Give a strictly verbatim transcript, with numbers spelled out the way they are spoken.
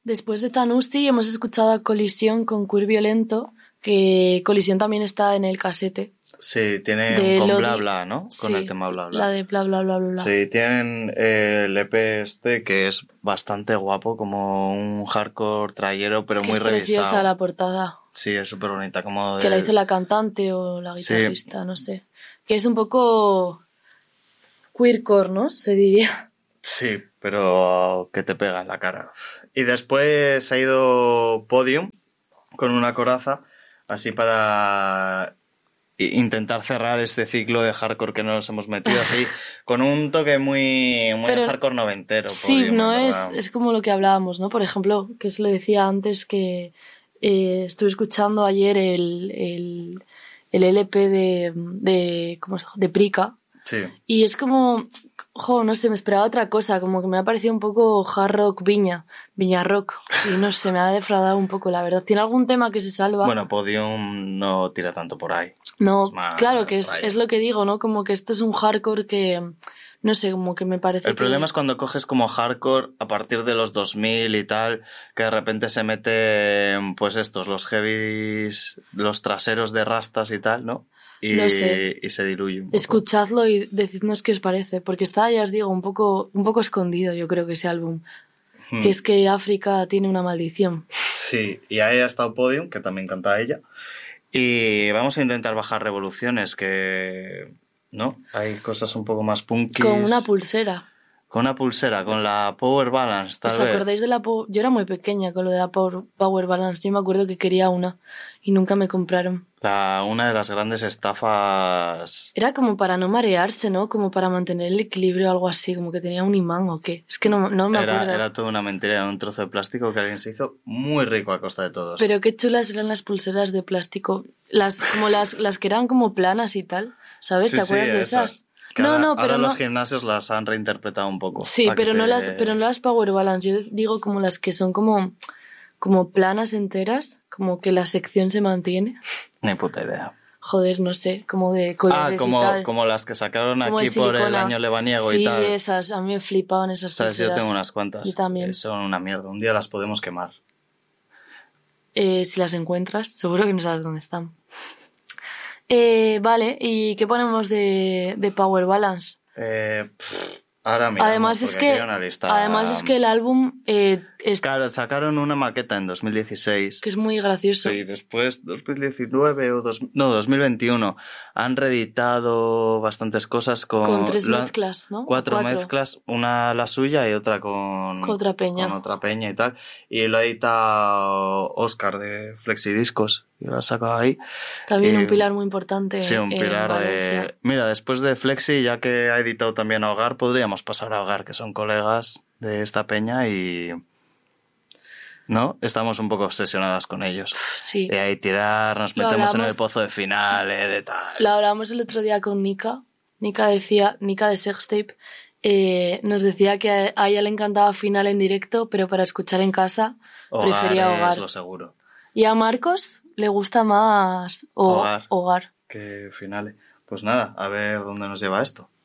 Después de Tanusi hemos escuchado a Colisión con Queer Violento, que Colisión también está en el casete. Sí, tienen De con Lodi. Bla Bla, ¿no? Con Sí, el tema Bla Bla. la de Bla Bla Bla Bla Bla. Sí, tienen eh, el E P este que es bastante guapo, como un hardcore trayero, pero Que muy es preciosa revisado. la portada. Sí, es súper bonita, como de... Que la hizo la cantante o la Sí. guitarrista, no sé. Que es un poco queercore, ¿no? Se diría. Sí, pero que te pega en la cara. Y después ha ido Podium con una coraza, así para intentar cerrar este ciclo de hardcore que nos hemos metido así, con un toque muy, muy Pero hardcore noventero. Sí, Podium, no en es, verdad. es como lo que hablábamos, ¿no? Por ejemplo, que se lo decía antes que eh, estuve escuchando ayer el, el, el L P de, de, ¿cómo se llama? De Prica. Sí. Y es como, jo, no sé, me esperaba otra cosa, como que me ha parecido un poco hard rock viña, viña rock. Y no sé, me ha defraudado un poco, la verdad. ¿Tiene algún tema que se salva? Bueno, Podium no tira tanto por ahí. No, Es más claro, que es, traye. es lo que digo, ¿no? Como que esto es un hardcore que, no sé, como que me parece El que... problema es cuando coges como hardcore a partir de los dos mil y tal, que de repente se meten, pues estos, los heavies, los traseros de rastas y tal, ¿no? Y, No sé. y se diluye un poco. Escuchadlo y decidnos qué os parece, porque está, ya os digo, un poco, un poco escondido, yo creo que ese álbum. Hmm. Que es que África tiene una maldición. Sí, y ahí ha estado Podium, que también canta ella. Y vamos a intentar bajar revoluciones, que... ¿no? Hay cosas un poco más punkis. Con una pulsera. Con una pulsera, con la Power Balance, tal ¿Os vez. acordáis de la po- Yo era muy pequeña con lo de la Power, Power Balance. Yo me acuerdo que quería una y nunca me compraron. La, una de las grandes estafas... Era como para no marearse, ¿no? Como para mantener el equilibrio o algo así, como que tenía un imán o qué. Es que no, no me acuerdo. Era, era toda una mentira, era un trozo de plástico que alguien se hizo muy rico a costa de todos. Pero qué chulas eran las pulseras de plástico. Las, como las, las que eran como planas y tal. ¿Sabes? Sí, ¿Te acuerdas sí, de esas. esas? Que No, ahora, no, pero ahora no. los gimnasios las han reinterpretado un poco. Sí, para que pero no te- las, pero no las Power Balance. Yo digo como las que son como, como planas enteras, como que la sección se mantiene. Ni puta idea. Joder, no sé, como de colores Ah, y como, tal. como las que sacaron Como aquí de por el silicona. año lebaniego Sí, y tal. esas, a mí me flipaban esas Sabes, yo pulseras. tengo unas cuantas. Yo también. Que son una mierda. Un día las podemos quemar. Eh, si las encuentras, seguro que no sabes dónde están. Eh, vale, ¿y qué ponemos de, de Power Balance? Eh, pff, ahora miramos, Además es porque que, aquí hay una lista. además es que el álbum eh, es, Claro, sacaron una maqueta en dos mil dieciséis. que es muy gracioso. Sí, después, dos mil diecinueve o dos, no, dos mil veintiuno, han reeditado bastantes cosas con... Con tres lo han- mezclas, ¿no? Cuatro, Cuatro. mezclas, una la suya y otra con... Con otra peña. Con otra peña y tal. Y lo ha editado Oscar de Flexidiscos, y lo ha sacado ahí. También Y- un pilar muy importante Sí, un en pilar Valencia. de... Mira, después de Flexi, ya que ha editado también a Hogar, podríamos pasar a Hogar, que son colegas de esta peña y... ¿No? Estamos un poco obsesionadas con ellos. Sí. De ahí tirar, nos Lo metemos en hablamos- el pozo de final, eh, de tal. Lo hablábamos el otro día con Nika. Nika decía, Nika de Sextape, eh, nos decía que a ella le encantaba Final en directo, pero para escuchar en casa prefería Hogar Hogar. es lo seguro. Y a Marcos le gusta más o- Hogar. Hogar. Que finales. Pues nada, a ver dónde nos lleva esto.